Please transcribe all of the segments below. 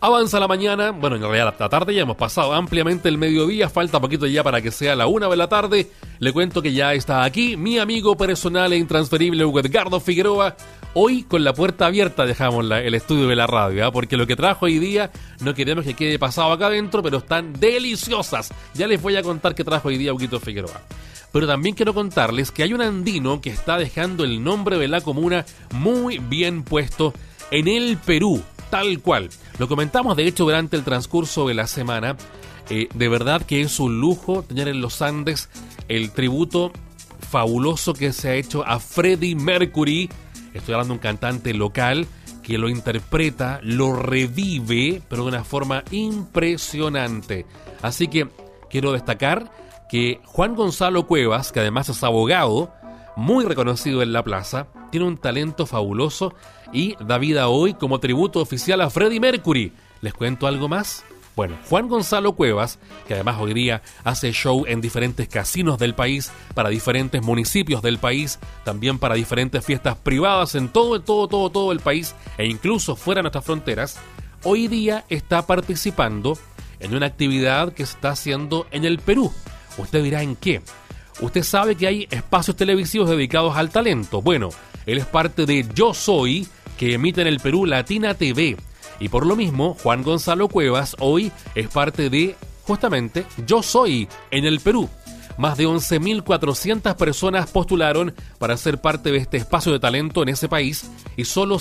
Avanza la mañana, bueno, en realidad la tarde ya hemos pasado ampliamente el mediodía, falta poquito ya para que sea la 1 de la tarde. Le cuento que ya está aquí mi amigo personal e intransferible Hugo Edgardo Figueroa. Hoy con la puerta abierta dejamos el estudio de la radio, porque lo que trajo hoy día no queremos que quede pasado acá adentro, pero están deliciosas. Ya les voy a contar qué trajo hoy día Huguito Figueroa. Pero también quiero contarles que hay un andino que está dejando el nombre de la comuna muy bien puesto en el Perú. Tal cual. Lo comentamos de hecho durante el transcurso de la semana. De verdad que es un lujo tener en los Andes el tributo fabuloso que se ha hecho a Freddie Mercury. Estoy hablando de un cantante local que lo interpreta, lo revive, pero de una forma impresionante. Así que quiero destacar que Juan Gonzalo Cuevas, que además es abogado, muy reconocido en la plaza, tiene un talento fabuloso y da vida hoy como tributo oficial a Freddie Mercury. ¿Les cuento algo más? Bueno, Juan Gonzalo Cuevas, que además hoy día hace show en diferentes casinos del país, para diferentes municipios del país, también para diferentes fiestas privadas en todo el país e incluso fuera de nuestras fronteras, hoy día está participando en una actividad que se está haciendo en el Perú. Usted dirá, ¿en qué? Usted sabe que hay espacios televisivos dedicados al talento. Bueno, él es parte de Yo Soy, que emite en el Perú Latina TV. Y por lo mismo, Juan Gonzalo Cuevas hoy es parte de, justamente, Yo Soy en el Perú. Más de 11.400 personas postularon para ser parte de este espacio de talento en ese país y solo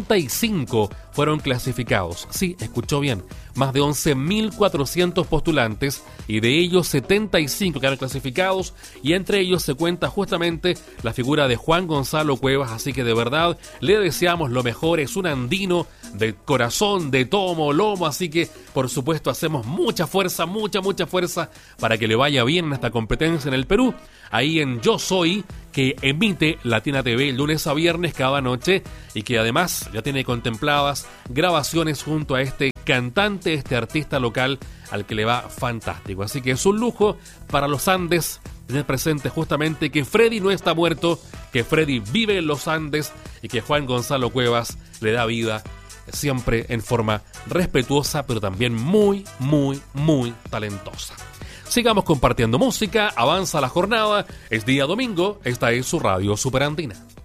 75 fueron clasificados. Sí, escuchó bien, más de 11.400 postulantes y de ellos 75 quedaron clasificados y entre ellos se cuenta justamente la figura de Juan Gonzalo Cuevas, así que de verdad le deseamos lo mejor, es un andino de corazón, de tomo, lomo, así que por supuesto hacemos mucha fuerza para que le vaya bien en esta competencia en el Perú, ahí en Yo Soy, que emite Latina TV lunes a viernes cada noche y que además ya tiene contempladas grabaciones junto a este cantante, este artista local al que le va fantástico. Así que es un lujo para los Andes tener presente justamente que Freddie no está muerto, que Freddie vive en los Andes y que Juan Gonzalo Cuevas le da vida siempre en forma respetuosa, pero también muy talentosa. Sigamos compartiendo música, avanza la jornada, es día domingo, esta es su Radio Superandina.